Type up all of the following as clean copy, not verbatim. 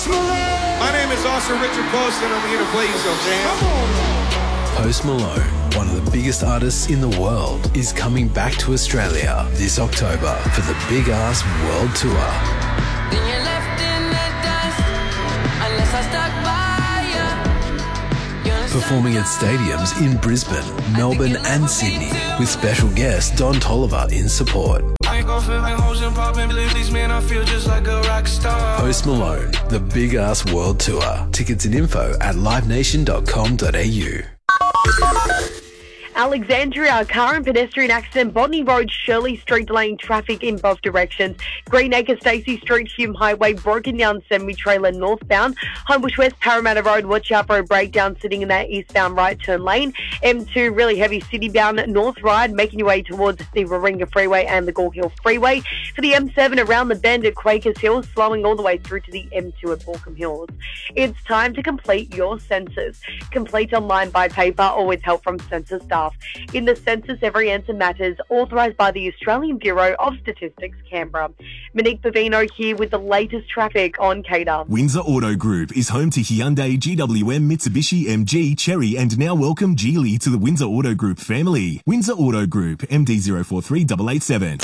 Post Malone! My name is Officer Richard Post, and I'm here to play you some jam. Come on! Post Malone, one of the biggest artists in the world, is coming back to Australia this October for the Big Ass World Tour. Then you're left in the dust, unless I stuck by you. Performing at stadiums in Brisbane, Melbourne and Sydney, with special guest Don Toliver in support. Post Malone, the Big Ass World Tour. Tickets and info at livenation.com.au. Alexandria, car and pedestrian accident, Botany Road, Shirley Street, delaying traffic in both directions. Greenacre, Stacey Street, Hume Highway, broken down semi-trailer northbound. Homebush West, Parramatta Road, watch out for a breakdown sitting in that eastbound right turn lane. M2, really heavy city-bound north ride, making your way towards the Warringah Freeway and the Gore Hill Freeway. For the M7, around the bend at Quakers Hill, slowing all the way through to the M2 at Borkham Hills. It's time to complete your census. Complete online by paper or with help from census staff. In the census, every answer matters, authorised by the Australian Bureau of Statistics, Canberra. Monique Bavino here with the latest traffic on CADA. Windsor Auto Group is home to Hyundai, GWM, Mitsubishi, MG, Chery and now welcome Geely to the Windsor Auto Group family. Windsor Auto Group, MD043887.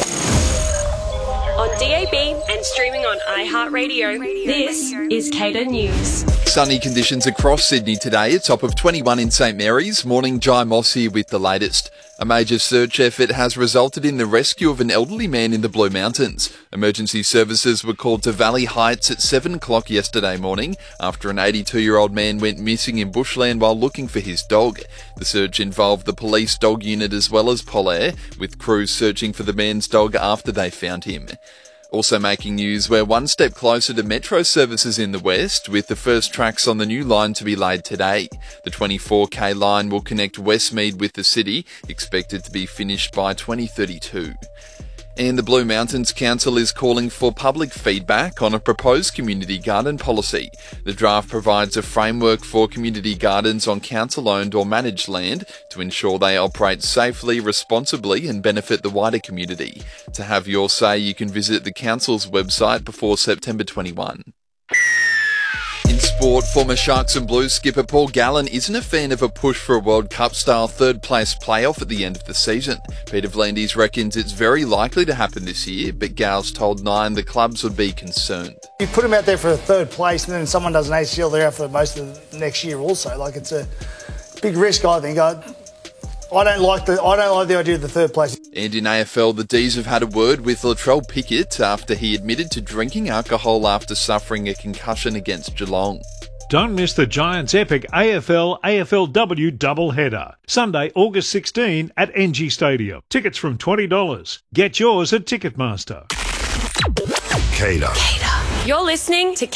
On DAB and streaming on iHeartRadio, this is CADA News. Sunny conditions across Sydney today, a top of 21 in St Mary's. Morning, Jai Moss here with the latest. A major search effort has resulted in the rescue of an elderly man in the Blue Mountains. Emergency services were called to Valley Heights at 7 o'clock yesterday morning after an 82-year-old man went missing in bushland while looking for his dog. The search involved the police dog unit as well as Polair, with crews searching for the man's dog after they found him. Also making news, we're one step closer to metro services in the west, with the first tracks on the new line to be laid today. The 24K line will connect Westmead with the city, expected to be finished by 2032. And the Blue Mountains Council is calling for public feedback on a proposed community garden policy. The draft provides a framework for community gardens on council-owned or managed land to ensure they operate safely, responsibly and benefit the wider community. To have your say, you can visit the council's website before September 21. In sport, former Sharks and Blues skipper Paul Gallen isn't a fan of a push for a World Cup-style third-place playoff at the end of the season. Peter V'landys reckons it's very likely to happen this year, but Gal's told Nine the clubs would be concerned. You put him out there for a third place and then someone does an ACL, they're out for most of the next year also. Like, it's a big risk, I think. I don't like the idea of the third place. And in AFL, the D's have had a word with Latrell Pickett after he admitted to drinking alcohol after suffering a concussion against Geelong. Don't miss the Giants' epic AFL-AFLW doubleheader. Sunday, August 16 at NG Stadium. Tickets from $20. Get yours at Ticketmaster. CADA. You're listening to